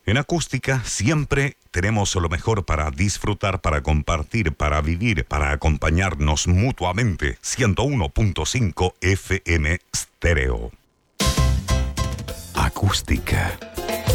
En Acústica siempre tenemos lo mejor para disfrutar, para compartir, para vivir, para acompañarnos mutuamente. 101.5 FM Stereo. Acústica.